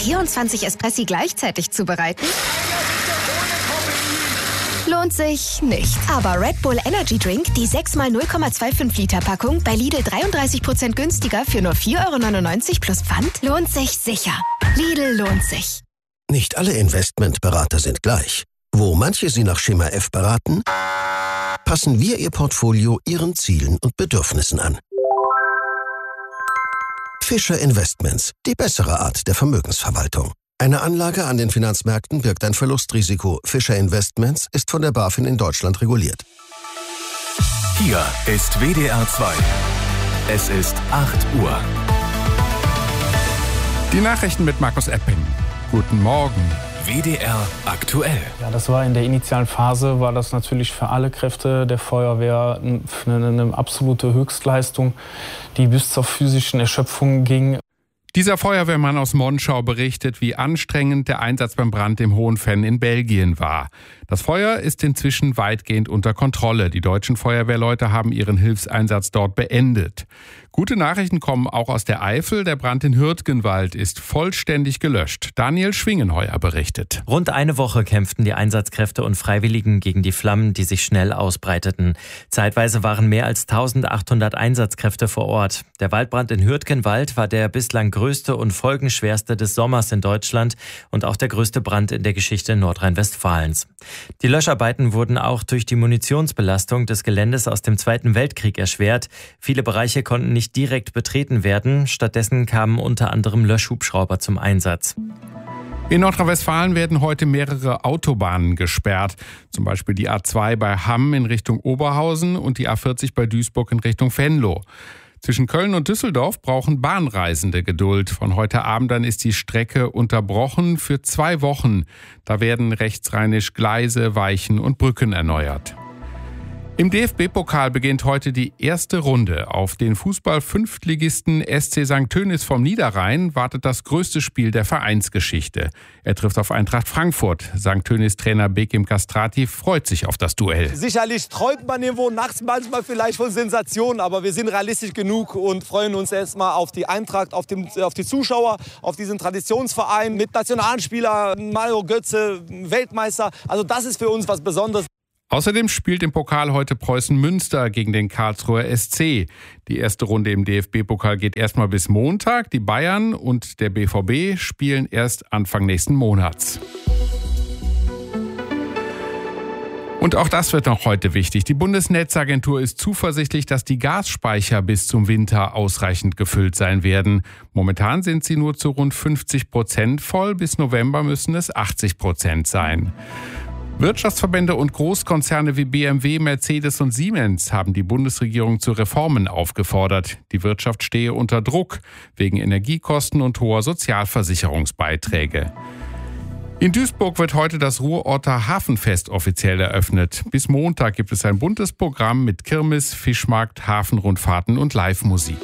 24 Espressi gleichzeitig zubereiten? Lohnt sich nicht. Aber Red Bull Energy Drink, die 6x 0,25 Liter Packung, bei Lidl 33% günstiger für nur 4,99 € plus Pfand, lohnt sich sicher. Lidl lohnt sich. Nicht alle Investmentberater sind gleich. Wo manche Sie nach Schema F beraten, passen wir Ihr Portfolio Ihren Zielen und Bedürfnissen an. Fischer Investments, die bessere Art der Vermögensverwaltung. Eine Anlage an den Finanzmärkten birgt ein Verlustrisiko. Fischer Investments ist von der BaFin in Deutschland reguliert. Hier ist WDR 2. Es ist 8 Uhr. Die Nachrichten mit Markus Epping. Guten Morgen. WDR aktuell. Ja, das war in der initialen Phase, war das natürlich für alle Kräfte der Feuerwehr eine absolute Höchstleistung, die bis zur physischen Erschöpfung ging. Dieser Feuerwehrmann aus Monschau berichtet, wie anstrengend der Einsatz beim Brand im Hohenfenn in Belgien war. Das Feuer ist inzwischen weitgehend unter Kontrolle. Die deutschen Feuerwehrleute haben ihren Hilfseinsatz dort beendet. Gute Nachrichten kommen auch aus der Eifel. Der Brand in Hürtgenwald ist vollständig gelöscht. Daniel Schwingenheuer berichtet. Rund eine Woche kämpften die Einsatzkräfte und Freiwilligen gegen die Flammen, die sich schnell ausbreiteten. Zeitweise waren mehr als 1800 Einsatzkräfte vor Ort. Der Waldbrand in Hürtgenwald war der bislang größte und folgenschwerste des Sommers in Deutschland und auch der größte Brand in der Geschichte Nordrhein-Westfalens. Die Löscharbeiten wurden auch durch die Munitionsbelastung des Geländes aus dem Zweiten Weltkrieg erschwert. Viele Bereiche konnten nicht direkt betreten werden. Stattdessen kamen unter anderem Löschhubschrauber zum Einsatz. In Nordrhein-Westfalen werden heute mehrere Autobahnen gesperrt. Zum Beispiel die A2 bei Hamm in Richtung Oberhausen und die A40 bei Duisburg in Richtung Venlo. Zwischen Köln und Düsseldorf brauchen Bahnreisende Geduld. Von heute Abend an ist die Strecke unterbrochen für 2 Wochen. Da werden rechtsrheinisch Gleise, Weichen und Brücken erneuert. Im DFB-Pokal beginnt heute die erste Runde. Auf den Fußball-Fünftligisten SC St. Tönis vom Niederrhein wartet das größte Spiel der Vereinsgeschichte. Er trifft auf Eintracht Frankfurt. St. Tönis-Trainer Bekim Kastrati freut sich auf das Duell. Sicherlich träumt man irgendwo nachts manchmal vielleicht von Sensationen, aber wir sind realistisch genug und freuen uns erstmal auf die Eintracht, auf die Zuschauer, auf diesen Traditionsverein mit Nationalspielern, Mario Götze, Weltmeister. Also das ist für uns was Besonderes. Außerdem spielt im Pokal heute Preußen Münster gegen den Karlsruher SC. Die erste Runde im DFB-Pokal geht erstmal bis Montag. Die Bayern und der BVB spielen erst Anfang nächsten Monats. Und auch das wird noch heute wichtig. Die Bundesnetzagentur ist zuversichtlich, dass die Gasspeicher bis zum Winter ausreichend gefüllt sein werden. Momentan sind sie nur zu rund 50% voll. Bis November müssen es 80% sein. Wirtschaftsverbände und Großkonzerne wie BMW, Mercedes und Siemens haben die Bundesregierung zu Reformen aufgefordert. Die Wirtschaft stehe unter Druck wegen Energiekosten und hoher Sozialversicherungsbeiträge. In Duisburg wird heute das Ruhrorter Hafenfest offiziell eröffnet. Bis Montag gibt es ein buntes Programm mit Kirmes, Fischmarkt, Hafenrundfahrten und Live-Musik.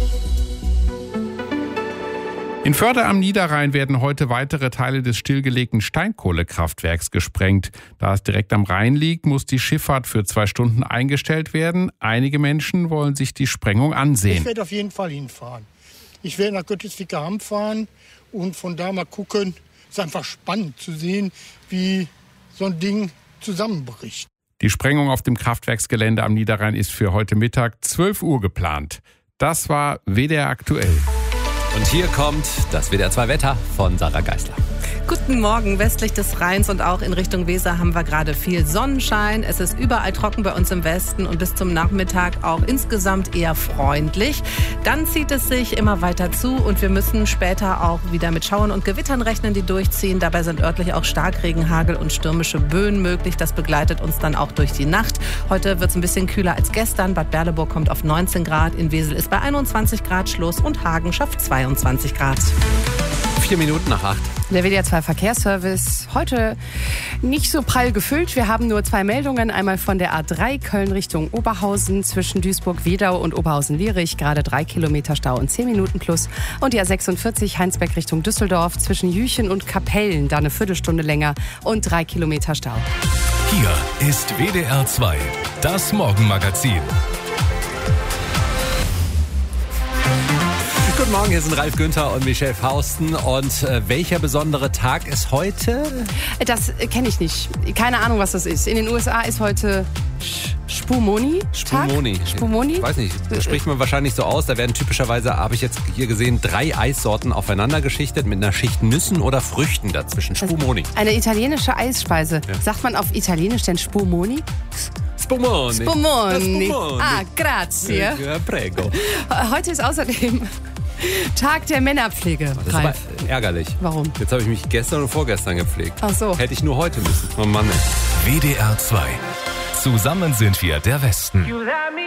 In Förde am Niederrhein werden heute weitere Teile des stillgelegten Steinkohlekraftwerks gesprengt. Da es direkt am Rhein liegt, muss die Schifffahrt für 2 Stunden eingestellt werden. Einige Menschen wollen sich die Sprengung ansehen. Ich werde auf jeden Fall hinfahren. Ich werde nach Götteswicke-Hamm fahren und von da mal gucken. Es ist einfach spannend zu sehen, wie so ein Ding zusammenbricht. Die Sprengung auf dem Kraftwerksgelände am Niederrhein ist für heute Mittag 12 Uhr geplant. Das war WDR aktuell. Und hier kommt das WDR 2 Wetter von Sarah Geisler. Guten Morgen, westlich des Rheins und auch in Richtung Weser haben wir gerade viel Sonnenschein. Es ist überall trocken bei uns im Westen und bis zum Nachmittag auch insgesamt eher freundlich. Dann zieht es sich immer weiter zu und wir müssen später auch wieder mit Schauern und Gewittern rechnen, die durchziehen. Dabei sind örtlich auch Starkregen, Hagel und stürmische Böen möglich. Das begleitet uns dann auch durch die Nacht. Heute wird es ein bisschen kühler als gestern. Bad Berleburg kommt auf 19 Grad, in Wesel ist bei 21 Grad Schluss und Hagen schafft 22 Grad. 4 Minuten nach 8. Der WDR 2 Verkehrsservice heute nicht so prall gefüllt. Wir haben nur 2 Meldungen. Einmal von der A3 Köln Richtung Oberhausen zwischen Duisburg-Wedau und Oberhausen-Lierich. Gerade 3 Kilometer Stau und 10 Minuten plus. Und die A46 Heinsberg Richtung Düsseldorf zwischen Jüchen und Kapellen. Da eine Viertelstunde länger und 3 Kilometer Stau. Hier ist WDR 2, das Morgenmagazin. Guten Morgen, hier sind Ralf Günther und Michelle Fausten. Und welcher besondere Tag ist heute? Das kenne ich nicht. Keine Ahnung, was das ist. In den USA ist heute Spumoni. Spumoni. Spumoni? Ich weiß nicht, das spricht man wahrscheinlich so aus. Da werden typischerweise, habe ich jetzt hier gesehen, 3 Eissorten aufeinander geschichtet mit einer Schicht Nüssen oder Früchten dazwischen. Spumoni. Eine italienische Eisspeise. Ja. Sagt man auf Italienisch denn Spumoni? Spumoni. Spumoni. Ah, grazie. Ja, prego. Heute ist außerdem Tag der Männerpflege. Das ist aber ärgerlich. Warum? Jetzt habe ich mich gestern und vorgestern gepflegt. Ach so. Hätte ich nur heute müssen. Oh Mann. WDR 2. Zusammen sind wir der Westen.